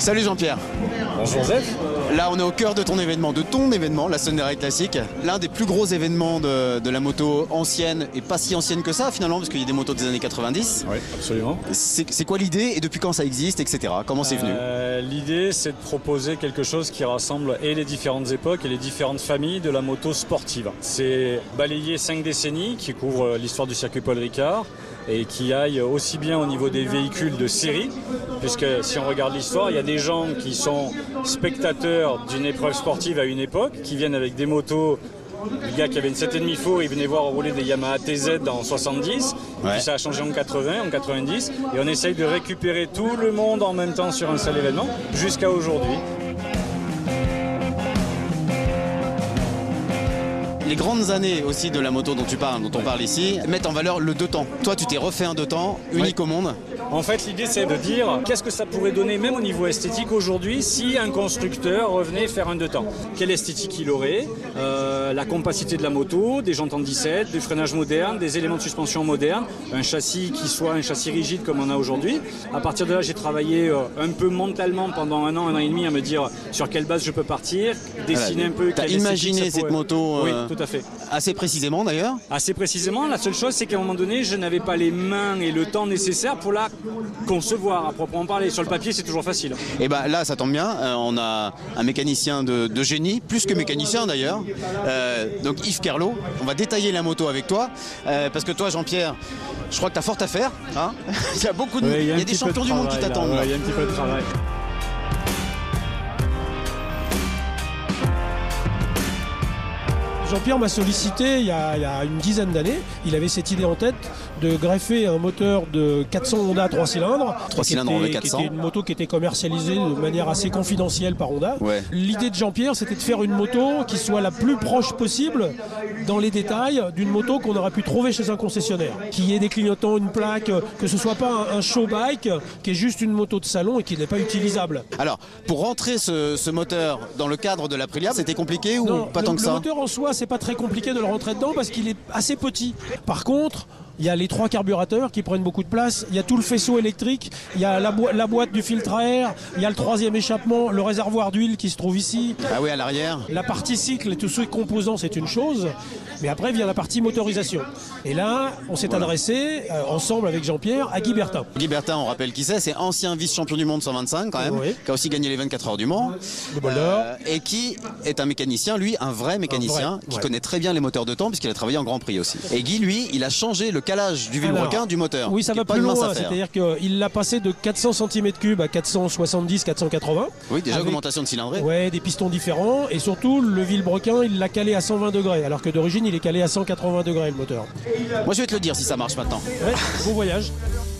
Salut Jean-Pierre. Bonjour Joseph. Là on est au cœur de ton événement, la Sunday Ride Classic. L'un des plus gros événements de la moto ancienne et pas si ancienne que ça finalement parce qu'il y a des motos des années 90. Oui, absolument. C'est quoi l'idée et depuis quand ça existe, etc. Comment c'est venu? L'idée c'est de proposer quelque chose qui rassemble et les différentes époques et les différentes familles de la moto sportive. C'est balayer 5 décennies qui couvrent l'histoire du circuit Paul Ricard et qui aille aussi bien au niveau des véhicules de série, puisque si on regarde l'histoire, il y a des gens qui sont spectateurs d'une épreuve sportive à une époque, qui viennent avec des motos. Le gars qui avait une 7,5 four, il venait voir rouler des Yamaha TZ en 70, ouais. Puis ça a changé en 80, en 90, et on essaye de récupérer tout le monde en même temps sur un seul événement, jusqu'à aujourd'hui. Les grandes années aussi de la moto dont on parle ici, mettent en valeur le deux temps. Toi, tu t'es refait un deux temps, unique au monde. En fait, l'idée, c'est de dire qu'est-ce que ça pourrait donner, même au niveau esthétique aujourd'hui, si un constructeur revenait faire un deux temps. Quelle esthétique il aurait, la compacité de la moto, des jantes en 17, des freinages modernes, des éléments de suspension modernes, un châssis qui soit un châssis rigide comme on a aujourd'hui. À partir de là, j'ai travaillé un peu mentalement pendant un an et demi à me dire sur quelle base je peux partir, dessiner un peu. T'as imaginé cette moto Oui, tout à fait. Assez précisément d'ailleurs. Assez précisément. La seule chose, c'est qu'à un moment donné, je n'avais pas les mains et le temps nécessaire pour la concevoir à proprement parler. Sur le papier, c'est toujours facile. Et bah là, ça tombe bien. On a un mécanicien de génie, plus que mécanicien d'ailleurs. Donc Yves Kerlot. On va détailler la moto avec toi, parce que toi, Jean-Pierre, je crois que tu as fort à faire. Hein. Il y a beaucoup de, il y a des champions du monde qui t'attendent. Il y a un petit peu de travail. Jean-Pierre m'a sollicité il y a une dizaine d'années. Il avait cette idée en tête de greffer un moteur de 400 Honda 3 cylindres. 3 cylindres en V400. Qui était une moto qui était commercialisée de manière assez confidentielle par Honda. Ouais. L'idée de Jean-Pierre, c'était de faire une moto qui soit la plus proche possible dans les détails d'une moto qu'on aurait pu trouver chez un concessionnaire. Qui ait des clignotants, une plaque, que ce soit pas un show bike, qui est juste une moto de salon et qui n'est pas utilisable. Alors, pour rentrer ce moteur dans le cadre de l'Aprilia, c'était compliqué ou pas tant que ça? Le moteur en soi, c'est pas très compliqué de le rentrer dedans parce qu'il est assez petit. Par contre, il y a les 3 carburateurs qui prennent beaucoup de place, il y a tout le faisceau électrique, il y a la boîte du filtre à air, il y a le 3e échappement, le réservoir d'huile qui se trouve ici. Ah oui, à l'arrière. La partie cycle et tous ces composants, c'est une chose, mais après vient la partie motorisation. Et là, on s'est adressé, ensemble avec Jean-Pierre, à Guy Bertin. Guy Bertin, on rappelle qui c'est ancien vice-champion du monde 125 quand même, qui a aussi gagné les 24 heures du Mans. Et qui est un mécanicien, lui, un vrai mécanicien, qui connaît très bien les moteurs de temps puisqu'il a travaillé en Grand Prix aussi. Et Guy, lui, il a changé le calage du vilebrequin du moteur. Oui, ça va plus loin, c'est-à-dire qu'il l'a passé de 400 cm3 à 470, 480. Oui, déjà augmentation de cylindrée. Ouais, des pistons différents et surtout le vilebrequin, il l'a calé à 120 degrés alors que d'origine il est calé à 180 degrés le moteur. Moi je vais te le dire si ça marche maintenant. Ouais, bon voyage.